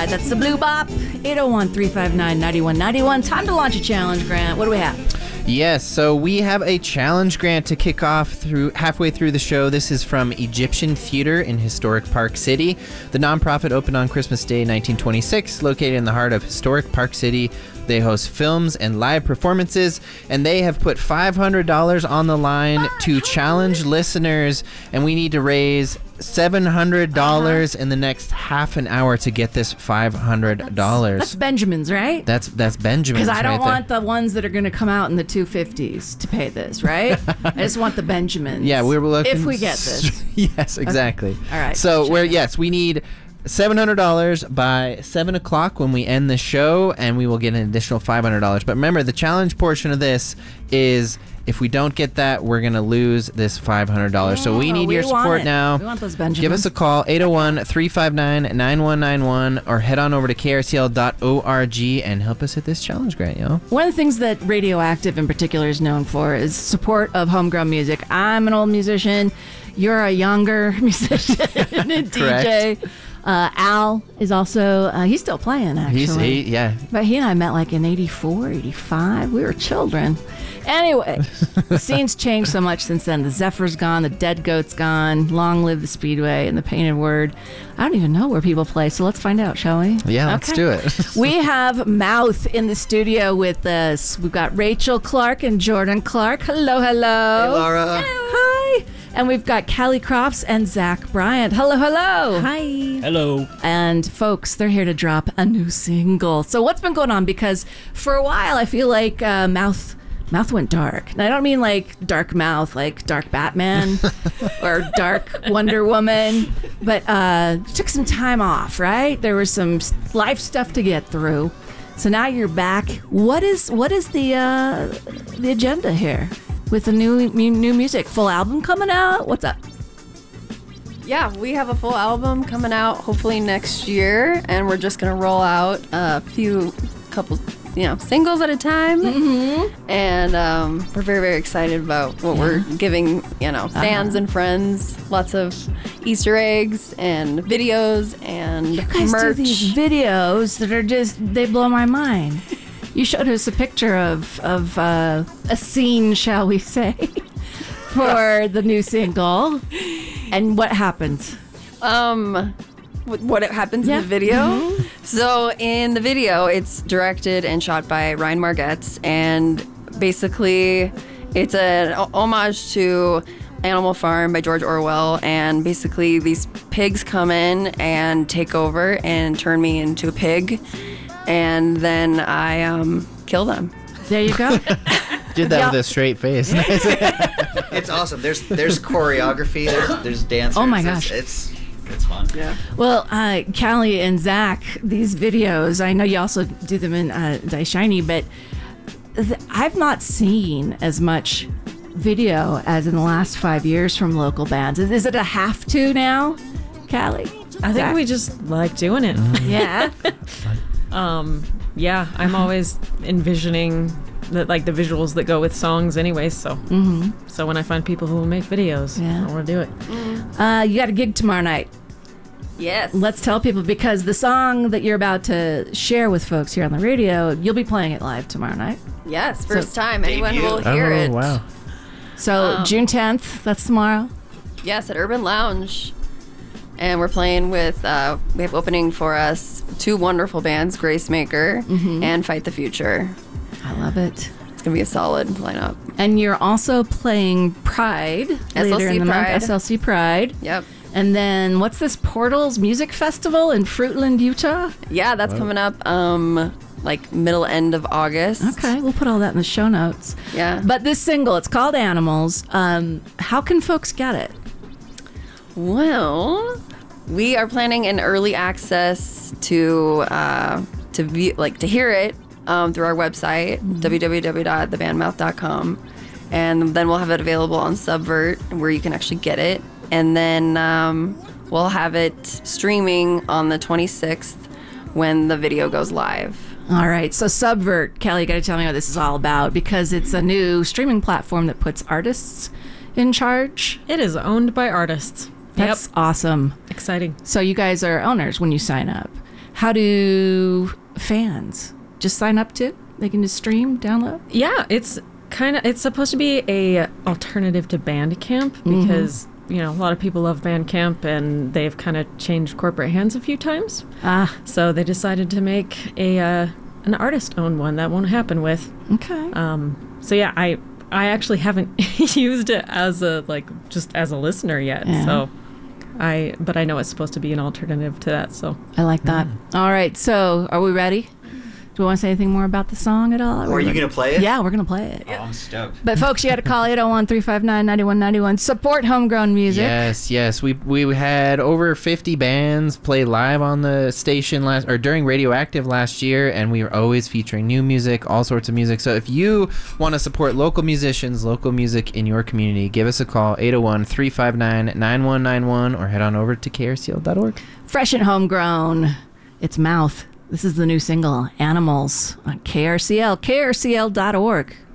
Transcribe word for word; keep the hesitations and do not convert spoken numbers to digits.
right, that's the Blue Bop. eight oh one, three five nine, nine one nine one. Time to launch a challenge, Grant. What do we have? Yes, so we have a challenge grant to kick off through halfway through the show. This is from Egyptian Theater in historic Park City. The nonprofit opened on Christmas Day, nineteen twenty-six, located in the heart of historic Park City. They host films and live performances, and they have put five hundred dollars on the line to challenge listeners, and we need to raise seven hundred dollars uh-huh. in the next half an hour to get this five hundred dollars. That's, that's Benjamin's, right? That's that's Benjamin's. Because I don't right want there. the ones that are going to come out in the two fifties to pay this, right? I just want the Benjamins. Yeah, we're looking. If we get this. Yes, exactly. Okay. All right. So we're yes, we need seven hundred dollars by seven o'clock when we end the show, and we will get an additional five hundred dollars. But remember, the challenge portion of this is if we don't get that, we're going to lose this five hundred dollars. Oh, so we need we your support it. now. We want those Benjamins. Give us a call, eight oh one, three five nine, nine one nine one, or head on over to K R C L dot org and help us hit this challenge grant, yo. One of the things that Radioactive in particular is known for is support of homegrown music. I'm an old musician. You're a younger musician and D J. Uh, Al is also, uh, he's still playing, actually. He's, he, yeah. But he and I met like in eighty-four, eighty-five. We were children. Anyway, the scene's changed so much since then. The Zephyr's gone, the Dead Goat's gone, long live the Speedway and the Painted Word. I don't even know where people play, so let's find out, shall we? Yeah, let's okay. do it. We have Mouth in the studio with us. We've got Rachel Clark and Jordan Clark. Hello, hello. Hey, Laura. Hello. Hi. And we've got Callie Crofts and Zach Bryant. Hello, hello. Hi. Hello. And folks, they're here to drop a new single. So what's been going on? Because for a while, I feel like uh, Mouth Mouth went dark. And I don't mean like dark mouth, like dark Batman or dark Wonder Woman, but uh, took some time off, right? There was some life stuff to get through. So now you're back. What is what is the uh, the agenda here? With the new new music, full album coming out? What's up? Yeah, we have a full album coming out hopefully next year, and we're just gonna roll out a few couple, you know, singles at a time. Mm-hmm. And um, we're very very excited about what yeah. we're giving, you know, fans uh-huh. and friends. Lots of Easter eggs and videos and you guys merch. do these videos that are just they blow my mind. You showed us a picture of of uh, a scene, shall we say, for the new single. And what happens? Um, what it happens yeah. in the video? Mm-hmm. So in the video, it's directed and shot by Ryan Margetts, and basically, it's an homage to Animal Farm by George Orwell. And basically, these pigs come in and take over and turn me into a pig. And then I um, kill them. There you go. Did that yeah. with a straight face. It's awesome. There's there's choreography. There's there's dancers. Oh my gosh, it's it's, it's fun. Yeah. Well, uh, Callie and Zach, these videos. I know you also do them in uh, Die Shiny, but th- I've not seen as much video as in the last five years from local bands. Is, is it a have to now, Callie? I think Zach? we just like doing it. Yeah. um, yeah, I'm always envisioning the, like the visuals that go with songs anyway. So, mm-hmm. so when I find people who will make videos, yeah. I want to do it. Uh, you got a gig tomorrow night. Yes. Let's tell people, because the song that you're about to share with folks here on the radio, you'll be playing it live tomorrow night. Yes, first so, time anyone debut. will hear oh, it. Wow. So um, June tenth, that's tomorrow. Yes, at Urban Lounge. And we're playing with, uh, we have opening for us two wonderful bands, Gracemaker mm-hmm. and Fight the Future. I love it. It's going to be a solid lineup. And you're also playing Pride S L C later in the Pride. month. S L C Pride. Yep. And then what's this Portals Music Festival in Fruitland, Utah? Yeah, that's wow. coming up um, like middle end of August. Okay, we'll put all that in the show notes. Yeah. But this single, it's called Animals. Um, how can folks get it? Well, we are planning an early access to uh, to view, like to hear it um, through our website, mm-hmm. w w w dot the band mouth dot com, and then we'll have it available on Subvert where you can actually get it, and then um, we'll have it streaming on the twenty-sixth when the video goes live. All right, so Subvert, Kelly, you got to tell me what this is all about, because it's a new streaming platform that puts artists in charge. It is owned by artists. That's yep. awesome. Exciting. So you guys are owners when you sign up. how do fans just sign up to? They can just stream, download? Yeah, it's kind of it's supposed to be a alternative to Bandcamp because you know a lot of people love Bandcamp and they've kind of changed corporate hands a few times. Ah, So they decided to make a uh, an artist-owned one that won't happen with. okay. Um, so yeah, I I actually haven't used it as a like just as a listener yet. Yeah. So I but I know it's supposed to be an alternative to that. So I like that. All right, so are we ready? Do we want to say anything more about the song at all? Or are you going to play it? Yeah, we're going to play it. Oh, I'm stoked. But folks, you got to call eight oh one, three five nine, nine one nine one. Support homegrown music. Yes, yes. We we had over fifty bands play live on the station last or during Radioactive last year, and we were always featuring new music, all sorts of music. So if you want to support local musicians, local music in your community, give us a call, eight oh one, three five nine, nine one nine one, or head on over to K R C L dot org. Fresh and homegrown. It's Mouth. This is the new single, Animals, on K R C L, K R C L dot org.